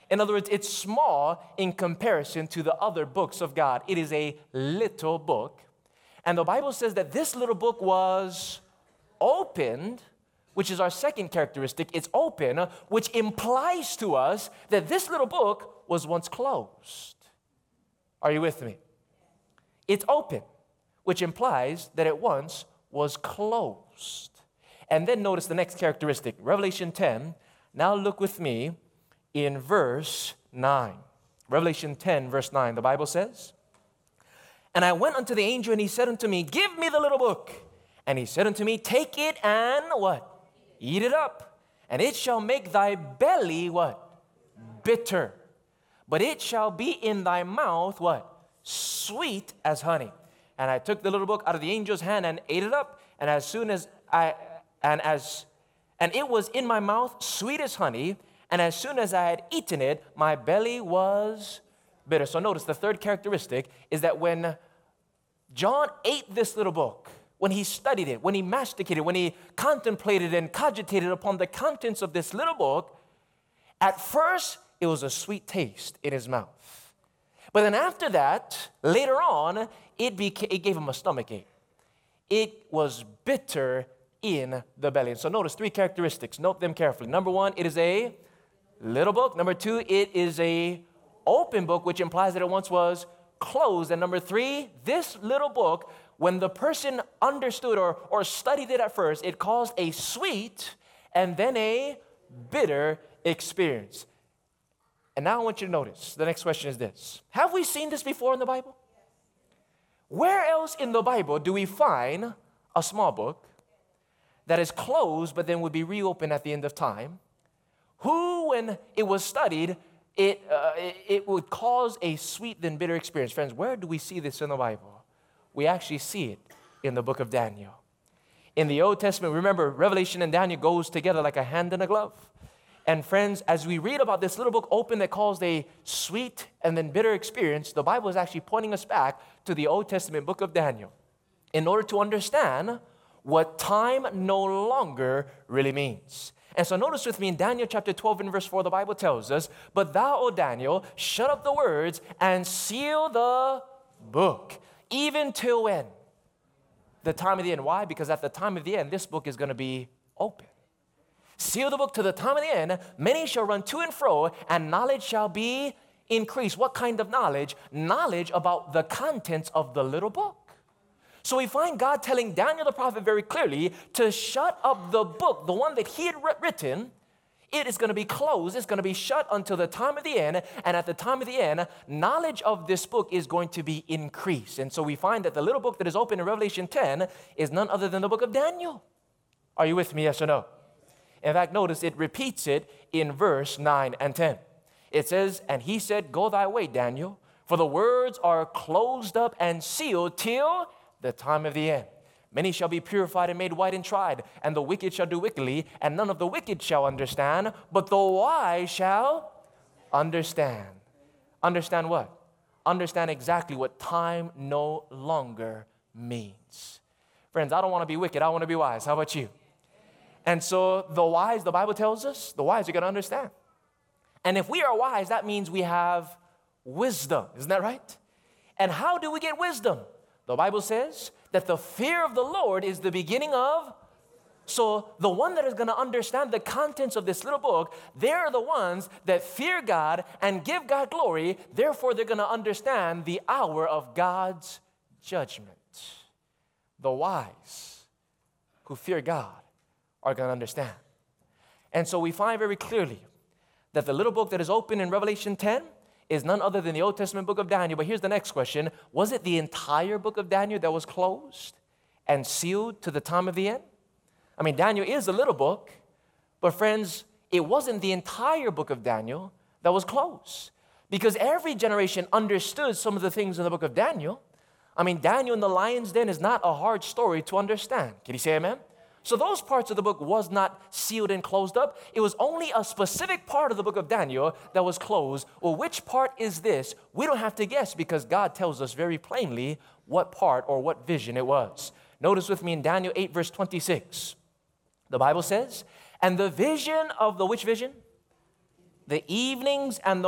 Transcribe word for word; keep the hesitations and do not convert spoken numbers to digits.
In other words, it's small in comparison to the other books of God. It is a little book. And the Bible says that this little book was opened, which is our second characteristic. It's open, which implies to us that this little book was once closed. Are you with me? It's open, which implies that it once was closed. And then notice the next characteristic, Revelation ten. Now look with me in verse nine. Revelation ten, verse nine, the Bible says, "And I went unto the angel, and he said unto me, Give me the little book. And he said unto me, Take it and" what? "Eat it up, and it shall make thy belly" what? "Bitter. But it shall be in thy mouth" what? "Sweet as honey. And I took the little book out of the angel's hand and ate it up, and as soon as I and as and it was in my mouth sweet as honey, and as soon as I had eaten it, my belly was bitter." So notice the third characteristic is that when John ate this little book, when he studied it, when he masticated, when he contemplated and cogitated upon the contents of this little book, at first it was a sweet taste in his mouth. But then after that, later on, it, became, it gave him a stomach ache. It was bitter in the belly. And so notice three characteristics. Note them carefully. Number one, it is a little book. Number two, it is a open book, which implies that it once was closed. And number three, this little book, when the person understood or, or studied it at first, it caused a sweet and then a bitter experience. And now I want you to notice, the next question is this. Have we seen this before in the Bible? Where else in the Bible do we find a small book that is closed but then would be reopened at the end of time? Who, when it was studied, it, uh, it, it would cause a sweet then bitter experience. Friends, where do we see this in the Bible? We actually see it in the book of Daniel. In the Old Testament, remember, Revelation and Daniel goes together like a hand and a glove. And friends, as we read about this little book open that caused a sweet and then bitter experience, the Bible is actually pointing us back to the Old Testament book of Daniel in order to understand what time no longer really means. And so notice with me in Daniel chapter twelve and verse four, the Bible tells us, "But thou, O Daniel, shut up the words and seal the book, even till" when? The time of the end. Why? Because at the time of the end, this book is going to be open. "Seal the book to the time of the end. Many shall run to and fro, and knowledge shall be increased." What kind of knowledge? Knowledge about the contents of the little book. So we find God telling Daniel the prophet very clearly to shut up the book, the one that he had written. It is going to be closed. It's going to be shut until the time of the end. And at the time of the end, knowledge of this book is going to be increased. And so we find that the little book that is open in Revelation ten is none other than the book of Daniel. Are you with me, yes or no? In fact, notice it repeats it in verse nine and ten. It says, "And he said, Go thy way, Daniel, for the words are closed up and sealed till the time of the end. Many shall be purified and made white and tried, and the wicked shall do wickedly, and none of the wicked shall understand, but the wise shall understand." Understand what? Understand exactly what time no longer means. Friends, I don't want to be wicked. I want to be wise. How about you? And so the wise, the Bible tells us, the wise are going to understand. And if we are wise, that means we have wisdom. Isn't that right? And how do we get wisdom? The Bible says that the fear of the Lord is the beginning of. So the one that is going to understand the contents of this little book, they're the ones that fear God and give God glory. Therefore, they're going to understand the hour of God's judgment. The wise who fear God are going to understand. And so we find very clearly that the little book that is open in Revelation ten is none other than the Old Testament book of Daniel. But here's the next question. Was it the entire book of Daniel that was closed and sealed to the time of the end? I mean, Daniel is a little book, but friends, it wasn't the entire book of Daniel that was closed, because every generation understood some of the things in the book of Daniel. I mean, Daniel in the lion's den is not a hard story to understand. Can you say amen? So those parts of the book was not sealed and closed up. It was only a specific part of the book of Daniel that was closed. Well, which part is this? We don't have to guess, because God tells us very plainly what part or what vision it was. Notice with me in Daniel eight, verse twenty-six. The Bible says, "And the vision of the," which vision? the evenings and the